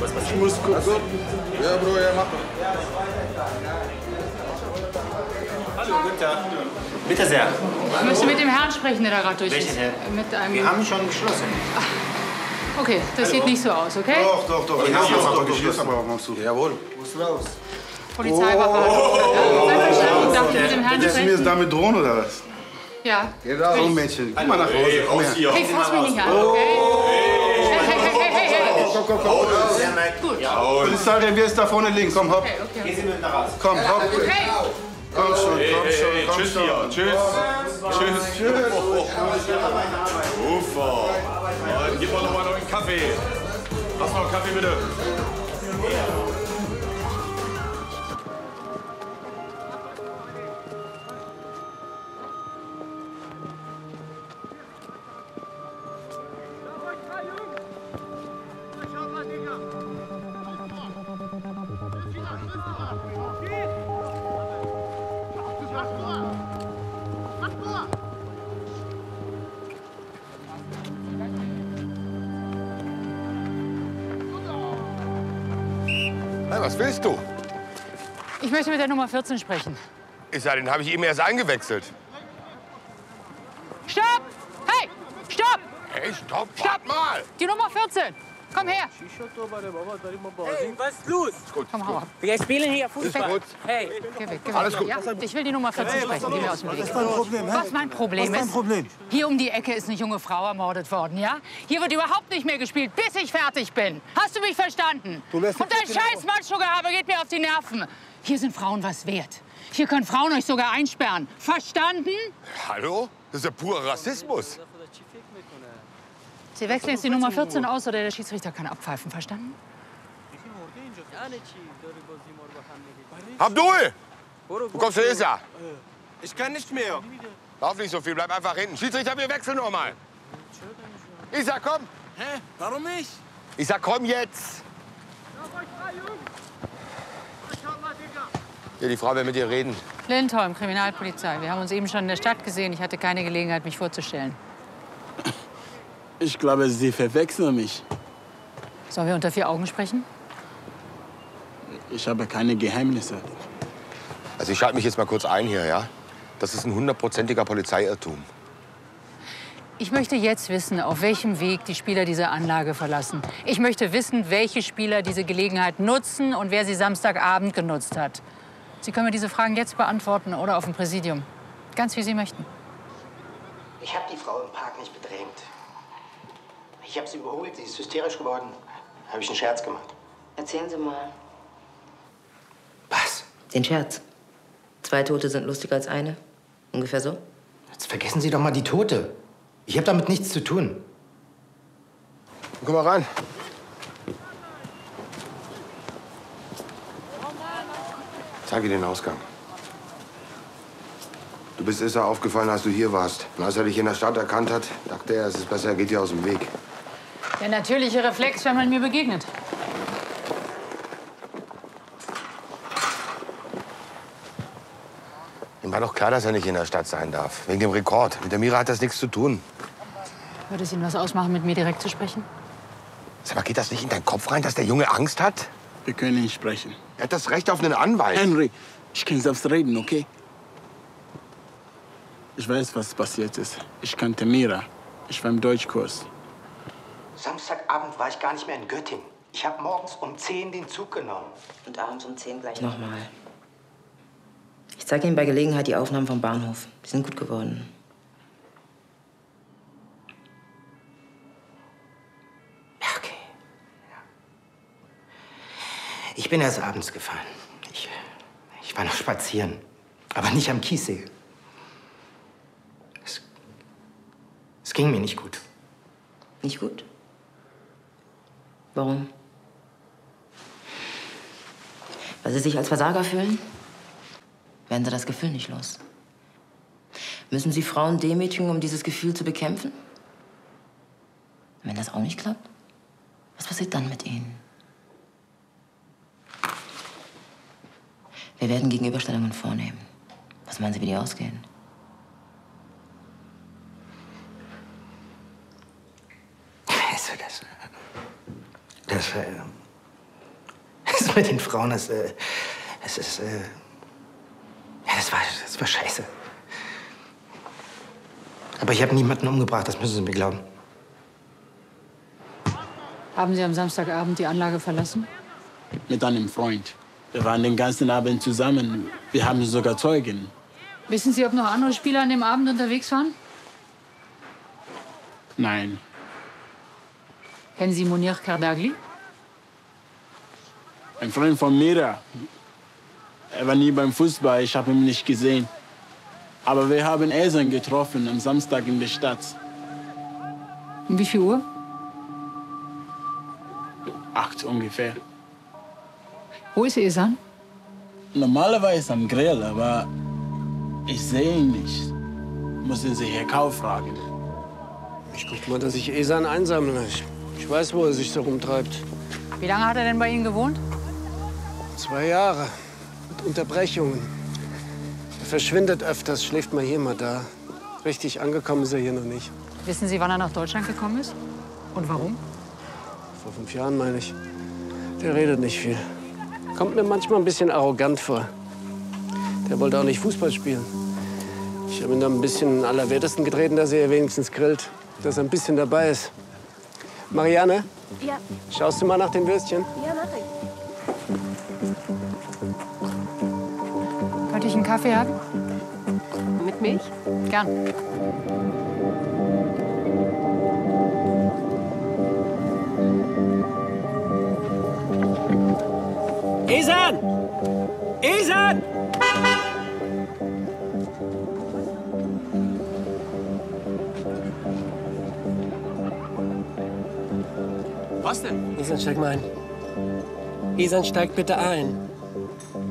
Ich muss gucken. Ja, Bro, ja, mach. Hallo, guten Tag. Bitte sehr. Ich möchte mit dem Herrn sprechen, der da gerade durch ist. Welchen Herrn? Mit einem... Wir haben schon geschlossen. Okay, das sieht nicht so aus, okay? Doch. Wir haben schon geschlossen, aber machst du. Jawohl. Muss raus. Polizeibeamter. Einverstanden, darf ich mit dem Herrn Willst du mir jetzt sprechen? damit drohen, oder was? Ja. So, Mädchen, guck mal nach Hause. Komm her. Hey, fass mich nicht an, okay? Hey. Komm. Gut. Polizeirevier ist da vorne links. Komm, hopp. Okay. Gehen Sie mit nach Hause. Komm, hopp. Okay. Komm schon. Tschüss hier. Tschüss. Ufer. Gib mal noch mal einen Kaffee. Hast du noch einen Kaffee, bitte? Hey, was willst du? Ich möchte mit der Nummer 14 sprechen. Ich sag, den habe ich eben erst eingewechselt. Stopp! Hey! Stopp! Hey, stopp, wart mal! Die Nummer 14! Komm her! Hey, was ist los? Komm, hau ab. Wir spielen hier Fußball. Gut. Hey, Geh weg. Alles gut. Ja, ich will die Nummer 14 sprechen. Geh mir aus dem Weg. Was ist dein Problem, hä? Was mein Problem ist? Hier um die Ecke ist eine junge Frau ermordet worden, ja? Hier wird überhaupt nicht mehr gespielt, bis ich fertig bin. Hast du mich verstanden? Du lässt Und dein scheiß Macho-Gehabe geht mir auf die Nerven. Hier sind Frauen was wert. Hier können Frauen euch sogar einsperren. Verstanden? Hallo? Das ist ja purer Rassismus. Sie wechseln jetzt die Nummer 14 aus oder der Schiedsrichter kann abpfeifen. Verstanden? Abdul! Wo kommst du her? Ich kann nicht mehr. Lauf nicht so viel, bleib einfach hinten. Schiedsrichter, wir wechseln noch mal. Ich sag, komm. Hä? Warum nicht? Ich sag, komm jetzt. Hier, die Frau will mit dir reden. Lindholm, Kriminalpolizei. Wir haben uns eben schon in der Stadt gesehen. Ich hatte keine Gelegenheit, mich vorzustellen. Ich glaube, Sie verwechseln mich. Sollen wir unter vier Augen sprechen? Ich habe keine Geheimnisse. Also ich schalte mich jetzt mal kurz ein hier, ja? Das ist ein 100%iger Polizeiirrtum. Ich möchte jetzt wissen, auf welchem Weg die Spieler diese Anlage verlassen. Ich möchte wissen, welche Spieler diese Gelegenheit nutzen und wer sie Samstagabend genutzt hat. Sie können mir diese Fragen jetzt beantworten oder auf dem Präsidium. Ganz wie Sie möchten. Ich habe die Frau im Park nicht bedrängt. Ich habe sie überholt, sie ist hysterisch geworden. Habe ich einen Scherz gemacht. Erzählen Sie mal. Was? Den Scherz. 2 Tote sind lustiger als eine. Ungefähr so? Jetzt vergessen Sie doch mal die Tote. Ich habe damit nichts zu tun. Komm mal rein. Zeige dir den Ausgang. Du bist Issa aufgefallen, als du hier warst. Und als er dich in der Stadt erkannt hat, dachte er, es ist besser, er geht dir aus dem Weg. Der natürliche Reflex, wenn man mir begegnet. Ihm war doch klar, dass er nicht in der Stadt sein darf. Wegen dem Rekord. Mit der Mira hat das nichts zu tun. Würde es Ihnen was ausmachen, mit mir direkt zu sprechen? Sag mal, geht das nicht in deinen Kopf rein, dass der Junge Angst hat? Wir können nicht sprechen. Er hat das Recht auf einen Anwalt. Henry, ich kann selbst reden, okay? Ich weiß, was passiert ist. Ich kannte Mira. Ich war im Deutschkurs. Samstagabend war ich gar nicht mehr in Göttingen. Ich habe morgens um 10 den Zug genommen. Und abends um 10 gleich nochmal. Ich zeige Ihnen bei Gelegenheit die Aufnahmen vom Bahnhof. Die sind gut geworden. Okay. Ja. Ich bin erst abends gefahren. Ich war noch spazieren. Aber nicht am Kiessee. Es ging mir nicht gut. Nicht gut? Warum? Weil Sie sich als Versager fühlen? Werden Sie das Gefühl nicht los? Müssen Sie Frauen demütigen, um dieses Gefühl zu bekämpfen? Wenn das auch nicht klappt, was passiert dann mit Ihnen? Wir werden Gegenüberstellungen vornehmen. Was meinen Sie, wie die ausgehen? Das Das mit den Frauen, das war scheiße. Aber ich habe niemanden umgebracht, das müssen Sie mir glauben. Haben Sie am Samstagabend die Anlage verlassen? Mit einem Freund. Wir waren den ganzen Abend zusammen. Wir haben sogar Zeugen. Wissen Sie, ob noch andere Spieler an dem Abend unterwegs waren? Nein. Kennen Sie Munir Kardagli? Ein Freund von Mira. Er war nie beim Fußball, ich habe ihn nicht gesehen. Aber wir haben Esan getroffen am Samstag in der Stadt. Um wie viel Uhr? 8 ungefähr. Wo ist Esan? Normalerweise am Grill, aber ich sehe ihn nicht. Müssen Sie Herr Kau fragen. Ich guck mal, dass ich Esan einsammle. Ich weiß, wo er sich so rumtreibt. Wie lange hat er denn bei Ihnen gewohnt? 2 Jahre. Mit Unterbrechungen. Er verschwindet öfters, schläft mal hier, mal da. Richtig angekommen ist er hier noch nicht. Wissen Sie, wann er nach Deutschland gekommen ist? Und warum? Vor 5 Jahren, meine ich. Der redet nicht viel. Kommt mir manchmal ein bisschen arrogant vor. Der wollte auch nicht Fußball spielen. Ich habe ihn dann ein bisschen in Allerwertesten getreten, dass er wenigstens grillt. Dass er ein bisschen dabei ist. Marianne? Ja. Schaust du mal nach den Würstchen? Ja, mach ich. Könnte ich einen Kaffee haben? Mit Milch? Gern. Esan! Esan! Was denn? Esan, steig mal ein. Esan, steig bitte ein.